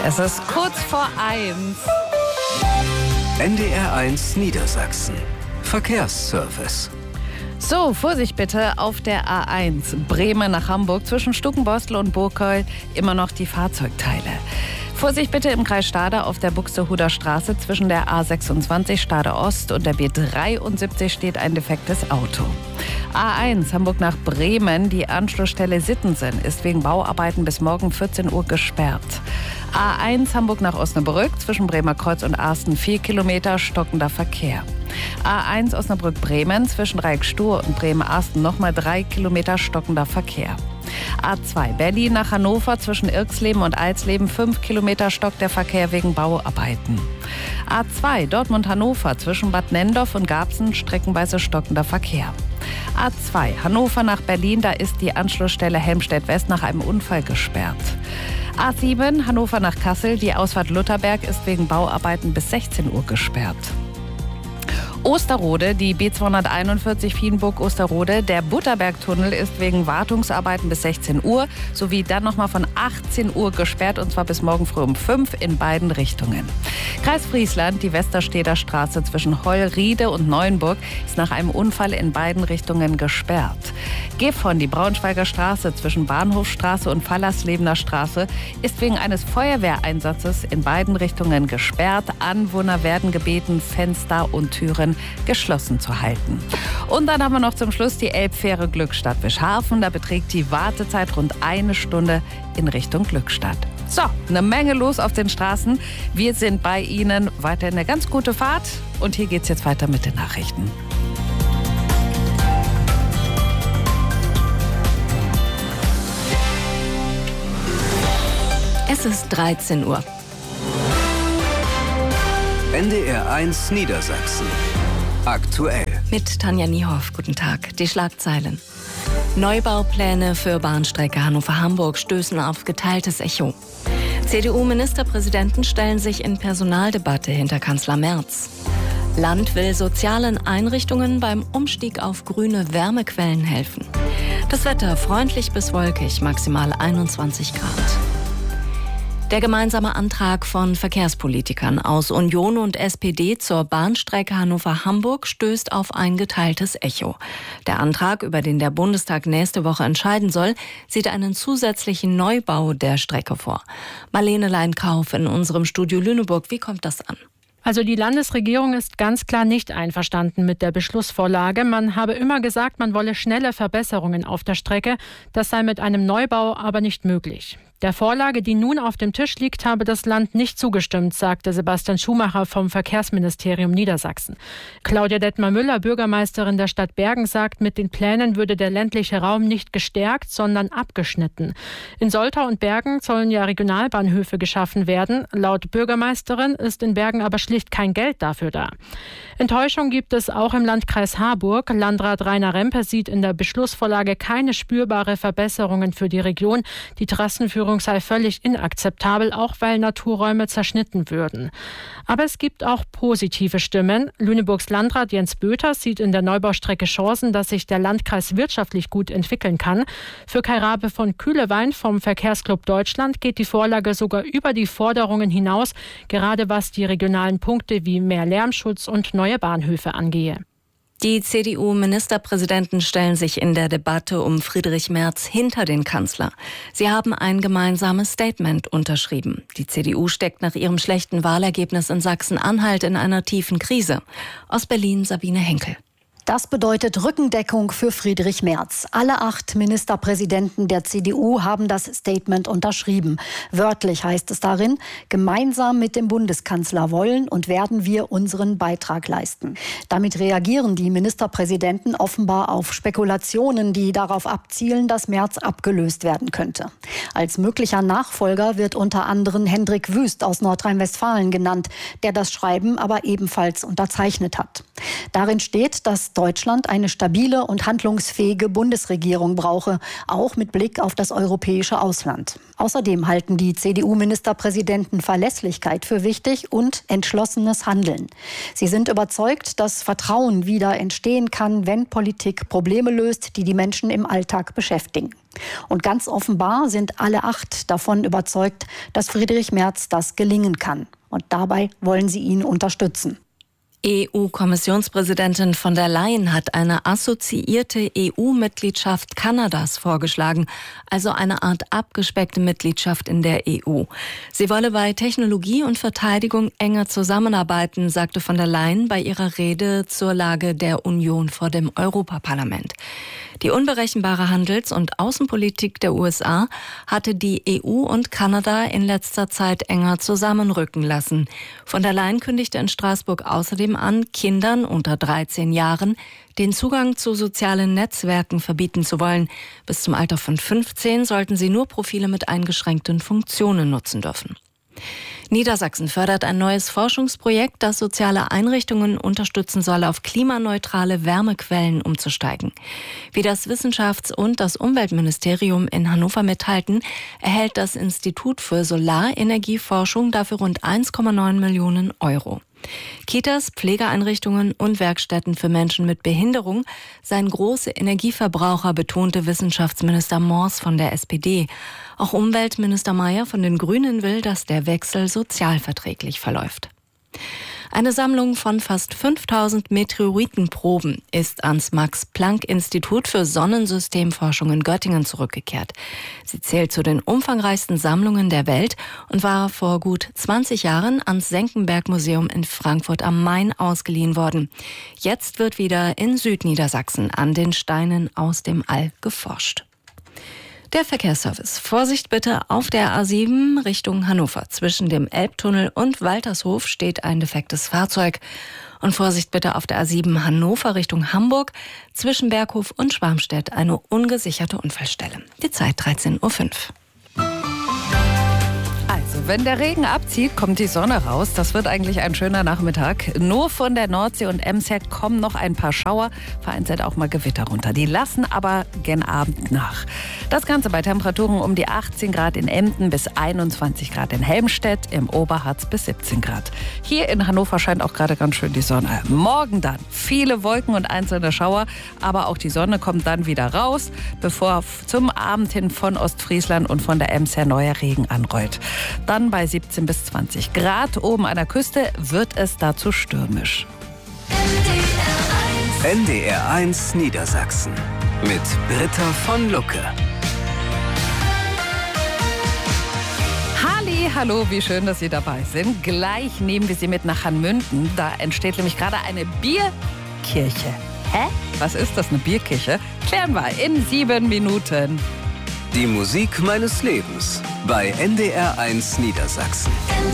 Es ist kurz vor 1. NDR 1 Niedersachsen. Verkehrsservice. So, Vorsicht bitte auf der A1 Bremen nach Hamburg zwischen Stuckenborstel und Burgkeul immer noch die Fahrzeugteile. Vorsicht bitte im Kreis Stade auf der Buxtehuder Straße zwischen der A26 Stade Ost und der B73 steht ein defektes Auto. A1 Hamburg nach Bremen, die Anschlussstelle Sittensen ist wegen Bauarbeiten bis morgen 14 Uhr gesperrt. A1 Hamburg nach Osnabrück zwischen Bremer Kreuz und Arsten 4 Kilometer stockender Verkehr. A1 Osnabrück-Bremen zwischen Dreieckstuhr und Bremen-Arsten nochmal 3 Kilometer stockender Verkehr. A2 Berlin nach Hannover zwischen Irxleben und Alsleben 5 Kilometer stockt der Verkehr wegen Bauarbeiten. A2 Dortmund-Hannover zwischen Bad Nendorf und Garbsen streckenweise stockender Verkehr. A2 Hannover nach Berlin, da ist die Anschlussstelle Helmstedt-West nach einem Unfall gesperrt. A7 Hannover nach Kassel, die Ausfahrt Lutherberg ist wegen Bauarbeiten bis 16 Uhr gesperrt. Osterode, die B241 Vienburg-Osterode. Der Butterbergtunnel ist wegen Wartungsarbeiten bis 16 Uhr sowie dann nochmal von 18 Uhr gesperrt und zwar bis morgen früh um 5 in beiden Richtungen. Kreis Friesland, die Westersteder Straße zwischen Heul-Riede und Neuenburg ist nach einem Unfall in beiden Richtungen gesperrt. Gifhorn, die Braunschweiger Straße zwischen Bahnhofstraße und Fallerslebener Straße ist wegen eines Feuerwehreinsatzes in beiden Richtungen gesperrt. Anwohner werden gebeten, Fenster und Türen geschlossen zu halten. Und dann haben wir noch zum Schluss die Elbfähre Glückstadt-Wischhafen. Da beträgt die Wartezeit rund 1 Stunde in Richtung Glückstadt. So, eine Menge los auf den Straßen. Wir sind bei Ihnen. Weiter eine ganz gute Fahrt. Und hier geht's jetzt weiter mit den Nachrichten. Es ist 13 Uhr. NDR 1 Niedersachsen. Aktuell. Mit Tanja Niehoff. Guten Tag. Die Schlagzeilen. Neubaupläne für Bahnstrecke Hannover-Hamburg stößen auf geteiltes Echo. CDU-Ministerpräsidenten stellen sich in Personaldebatte hinter Kanzler Merz. Land will sozialen Einrichtungen beim Umstieg auf grüne Wärmequellen helfen. Das Wetter freundlich bis wolkig, maximal 21 Grad. Der gemeinsame Antrag von Verkehrspolitikern aus Union und SPD zur Bahnstrecke Hannover-Hamburg stößt auf ein geteiltes Echo. Der Antrag, über den der Bundestag nächste Woche entscheiden soll, sieht einen zusätzlichen Neubau der Strecke vor. Marlene Leinkauf in unserem Studio Lüneburg. Wie kommt das an? Also die Landesregierung ist ganz klar nicht einverstanden mit der Beschlussvorlage. Man habe immer gesagt, man wolle schnelle Verbesserungen auf der Strecke. Das sei mit einem Neubau aber nicht möglich. Der Vorlage, die nun auf dem Tisch liegt, habe das Land nicht zugestimmt, sagte Sebastian Schumacher vom Verkehrsministerium Niedersachsen. Claudia Detmar-Müller, Bürgermeisterin der Stadt Bergen, sagt, mit den Plänen würde der ländliche Raum nicht gestärkt, sondern abgeschnitten. In Soltau und Bergen sollen ja Regionalbahnhöfe geschaffen werden. Laut Bürgermeisterin ist in Bergen aber schlicht kein Geld dafür da. Enttäuschung gibt es auch im Landkreis Harburg. Landrat Rainer Rempe sieht in der Beschlussvorlage keine spürbare Verbesserungen für die Region. Die Trassenführung sei völlig inakzeptabel, auch weil Naturräume zerschnitten würden. Aber es gibt auch positive Stimmen. Lüneburgs Landrat Jens Böter sieht in der Neubaustrecke Chancen, dass sich der Landkreis wirtschaftlich gut entwickeln kann. Für Kai Rabe von Kühlewein vom Verkehrsclub Deutschland geht die Vorlage sogar über die Forderungen hinaus, gerade was die regionalen Punkte wie mehr Lärmschutz und neue Bahnhöfe angehe. Die CDU-Ministerpräsidenten stellen sich in der Debatte um Friedrich Merz hinter den Kanzler. Sie haben ein gemeinsames Statement unterschrieben. Die CDU steckt nach ihrem schlechten Wahlergebnis in Sachsen-Anhalt in einer tiefen Krise. Aus Berlin Sabine Henkel. Das bedeutet Rückendeckung für Friedrich Merz. Alle 8 Ministerpräsidenten der CDU haben das Statement unterschrieben. Wörtlich heißt es darin, gemeinsam mit dem Bundeskanzler wollen und werden wir unseren Beitrag leisten. Damit reagieren die Ministerpräsidenten offenbar auf Spekulationen, die darauf abzielen, dass Merz abgelöst werden könnte. Als möglicher Nachfolger wird unter anderem Hendrik Wüst aus Nordrhein-Westfalen genannt, der das Schreiben aber ebenfalls unterzeichnet hat. Darin steht, dass Deutschland eine stabile und handlungsfähige Bundesregierung brauche, auch mit Blick auf das europäische Ausland. Außerdem halten die CDU-Ministerpräsidenten Verlässlichkeit für wichtig und entschlossenes Handeln. Sie sind überzeugt, dass Vertrauen wieder entstehen kann, wenn Politik Probleme löst, die die Menschen im Alltag beschäftigen. Und ganz offenbar sind alle 8 davon überzeugt, dass Friedrich Merz das gelingen kann. Und dabei wollen sie ihn unterstützen. EU-Kommissionspräsidentin von der Leyen hat eine assoziierte EU-Mitgliedschaft Kanadas vorgeschlagen, also eine Art abgespeckte Mitgliedschaft in der EU. Sie wolle bei Technologie und Verteidigung enger zusammenarbeiten, sagte von der Leyen bei ihrer Rede zur Lage der Union vor dem Europaparlament. Die unberechenbare Handels- und Außenpolitik der USA hatte die EU und Kanada in letzter Zeit enger zusammenrücken lassen. Von der Leyen kündigte in Straßburg außerdem an, Kindern unter 13 Jahren den Zugang zu sozialen Netzwerken verbieten zu wollen. Bis zum Alter von 15 sollten sie nur Profile mit eingeschränkten Funktionen nutzen dürfen. Niedersachsen fördert ein neues Forschungsprojekt, das soziale Einrichtungen unterstützen soll, auf klimaneutrale Wärmequellen umzusteigen. Wie das Wissenschafts- und das Umweltministerium in Hannover mitteilten, erhält das Institut für Solarenergieforschung dafür rund 1,9 Millionen Euro. Kitas, Pflegeeinrichtungen und Werkstätten für Menschen mit Behinderung seien große Energieverbraucher, betonte Wissenschaftsminister Mors von der SPD. Auch Umweltminister Mayer von den Grünen will, dass der Wechsel sozialverträglich verläuft. Eine Sammlung von fast 5000 Meteoritenproben ist ans Max-Planck-Institut für Sonnensystemforschung in Göttingen zurückgekehrt. Sie zählt zu den umfangreichsten Sammlungen der Welt und war vor gut 20 Jahren ans Senckenberg-Museum in Frankfurt am Main ausgeliehen worden. Jetzt wird wieder in Südniedersachsen an den Steinen aus dem All geforscht. Der Verkehrsservice. Vorsicht bitte, auf der A7 Richtung Hannover. Zwischen dem Elbtunnel und Waltershof steht ein defektes Fahrzeug. Und Vorsicht bitte auf der A7 Hannover Richtung Hamburg. Zwischen Berghof und Schwarmstedt eine ungesicherte Unfallstelle. Die Zeit 13:05 Uhr. Wenn der Regen abzieht, kommt die Sonne raus. Das wird eigentlich ein schöner Nachmittag. Nur von der Nordsee und Ems her kommen noch ein paar Schauer, vereinzelt auch mal Gewitter runter. Die lassen aber gen Abend nach. Das Ganze bei Temperaturen um die 18 Grad in Emden bis 21 Grad in Helmstedt, im Oberharz bis 17 Grad. Hier in Hannover scheint auch gerade ganz schön die Sonne. Morgen dann viele Wolken und einzelne Schauer, aber auch die Sonne kommt dann wieder raus, bevor zum Abend hin von Ostfriesland und von der Ems her neuer Regen anrollt. Dann bei 17 bis 20 Grad. Oben an der Küste wird es dazu stürmisch. NDR 1 Niedersachsen mit Britta von Lucke. Hallo, wie schön, dass Sie dabei sind. Gleich nehmen wir Sie mit nach Hanmünden. Da entsteht nämlich gerade eine Bierkirche. Hä? Was ist das, eine Bierkirche? Klären wir in 7 Minuten. Die Musik meines Lebens bei NDR 1 Niedersachsen.